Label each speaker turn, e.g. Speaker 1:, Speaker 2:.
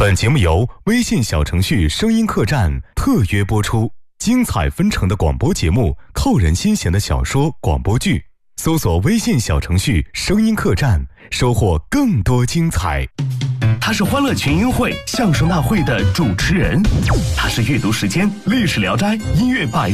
Speaker 1: 本节目由微信小程序声音客栈特约播出，精彩纷呈的广播节目，扣人心弦的小说广播剧，搜索微信小程序声音客栈，收获更多精彩。
Speaker 2: 他是欢乐群英会相声大会的主持人，他是阅读时间历史聊斋音乐百